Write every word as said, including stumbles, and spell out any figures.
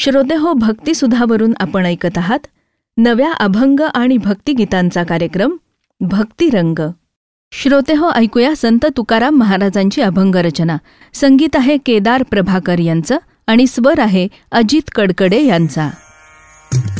श्रोते हो, भक्तिसुधावरून आपण ऐकत आहात नव्या अभंग आणि भक्तिगीतांचा कार्यक्रम भक्तिरंग. श्रोते हो, ऐकूया संत तुकाराम महाराजांची अभंग रचना. संगीत आहे केदार प्रभाकर यांचं आणि स्वर आहे अजित कडकडे यांचा.